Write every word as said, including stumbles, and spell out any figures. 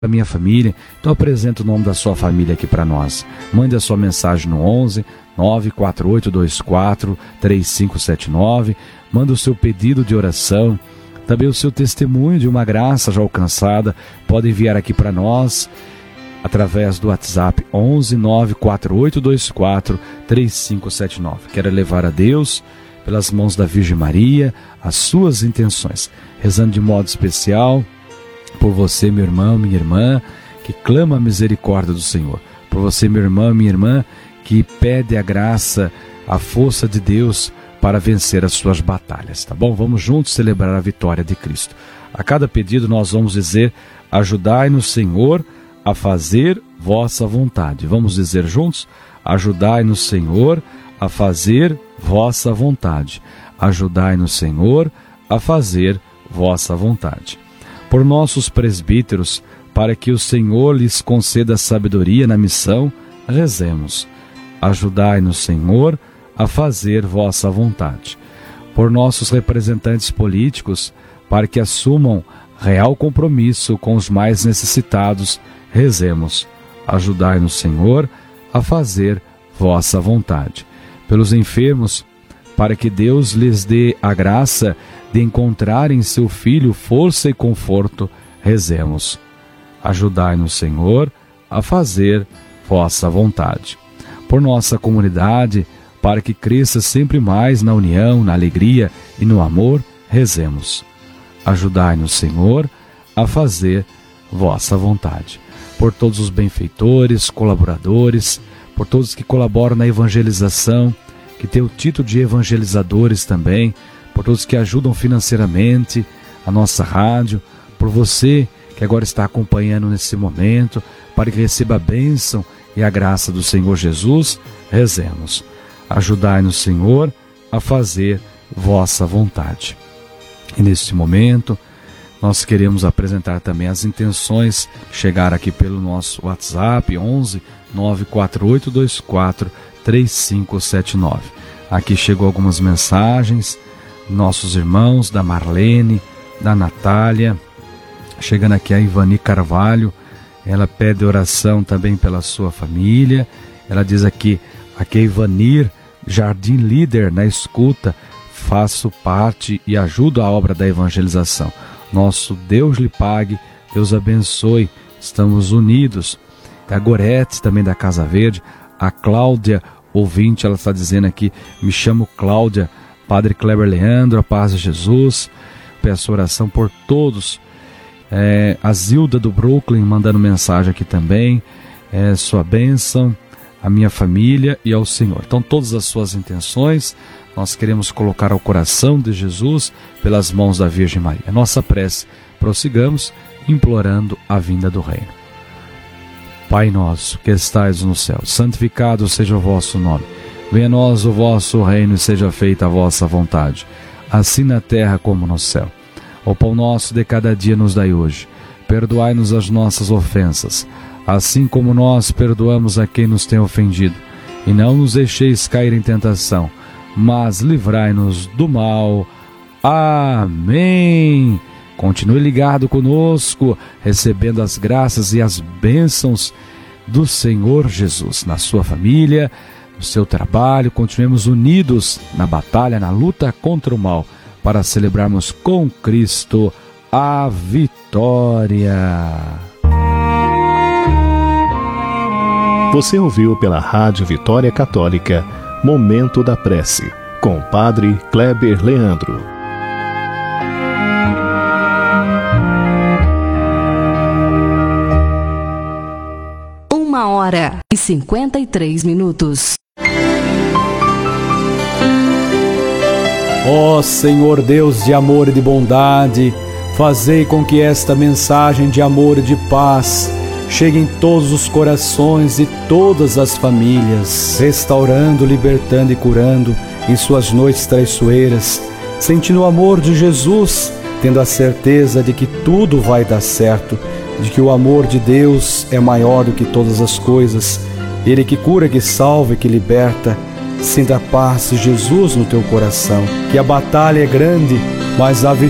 a minha família. Então apresenta o nome da sua família aqui para nós. Mande a sua mensagem no onze, nove quatro oito dois quatro, três cinco sete nove. Manda o seu pedido de oração, também o seu testemunho de uma graça já alcançada. Pode enviar aqui para nós através do WhatsApp onze, nove quatro oito dois quatro, três cinco sete nove. Quero levar a Deus, pelas mãos da Virgem Maria, as suas intenções, rezando de modo especial por você, meu irmão, minha irmã, que clama a misericórdia do Senhor. Por você, meu irmão, minha irmã, que pede a graça, a força de Deus para vencer as suas batalhas, tá bom? Vamos juntos celebrar a vitória de Cristo. A cada pedido nós vamos dizer: ajudai-nos, Senhor, a fazer vossa vontade. Vamos dizer juntos: ajudai-nos, Senhor, a fazer vossa vontade. Ajudai-nos, Senhor, a fazer vossa vontade. Por nossos presbíteros, para que o Senhor lhes conceda sabedoria na missão, rezemos. Ajudai-nos, Senhor, a fazer vossa vontade. Por nossos representantes políticos, para que assumam real compromisso com os mais necessitados, rezemos. Ajudai-nos, Senhor, a fazer vossa vontade. Pelos enfermos, para que Deus lhes dê a graça de encontrar em seu Filho força e conforto, rezemos. Ajudai-nos, Senhor, a fazer vossa vontade. Por nossa comunidade, para que cresça sempre mais na união, na alegria e no amor, rezemos. Ajudai-nos, Senhor, a fazer vossa vontade. Por todos os benfeitores, colaboradores, por todos que colaboram na evangelização, que tem o título de evangelizadores também, por todos que ajudam financeiramente a nossa rádio, por você que agora está acompanhando nesse momento, para que receba a bênção e a graça do Senhor Jesus, rezemos. Ajudai-nos, Senhor, a fazer vossa vontade. E neste momento, nós queremos apresentar também as intenções que chegaram aqui pelo nosso WhatsApp, onze, nove quatro oito dois quatro, três cinco sete nove. Aqui chegou algumas mensagens, nossos irmãos, da Marlene, da Natália, chegando aqui a Ivani Carvalho, ela pede oração também pela sua família. Ela diz aqui, aqui é Ivanir, Jardim Líder, na escuta, faço parte e ajudo a obra da evangelização. Nosso Deus lhe pague, Deus abençoe, estamos unidos. A Gorete, também da Casa Verde, a Cláudia, ouvinte, ela está dizendo aqui, me chamo Cláudia, Padre Kleber Leandro, a paz de Jesus, peço oração por todos. É, a Zilda do Brooklyn mandando mensagem aqui também, é, sua bênção, a minha família e ao Senhor. Então todas as suas intenções nós queremos colocar ao coração de Jesus pelas mãos da Virgem Maria. Nossa prece, prossigamos implorando a vinda do Reino. Pai nosso que estais no céu, santificado seja o vosso nome. Venha a nós o vosso reino e seja feita a vossa vontade, assim na terra como no céu. O pão nosso de cada dia nos dai hoje. Perdoai-nos as nossas ofensas, assim como nós perdoamos a quem nos tem ofendido. E não nos deixeis cair em tentação, mas livrai-nos do mal. Amém. Continue ligado conosco, recebendo as graças e as bênçãos do Senhor Jesus na sua família, no seu trabalho. Continuemos unidos na batalha, na luta contra o mal, para celebrarmos com Cristo a vitória. Você ouviu pela Rádio Vitória Católica Momento da Prece, com o Padre Kleber Leandro. Uma hora e cinquenta e três minutos. Ó Senhor Deus de amor e de bondade, fazei com que esta mensagem de amor e de paz chegue em todos os corações e todas as famílias, restaurando, libertando e curando em suas noites traiçoeiras, sentindo o amor de Jesus, tendo a certeza de que tudo vai dar certo, de que o amor de Deus é maior do que todas as coisas, Ele que cura, que salva e que liberta. Sinta a paz de Jesus no teu coração, que a batalha é grande, mas a vitória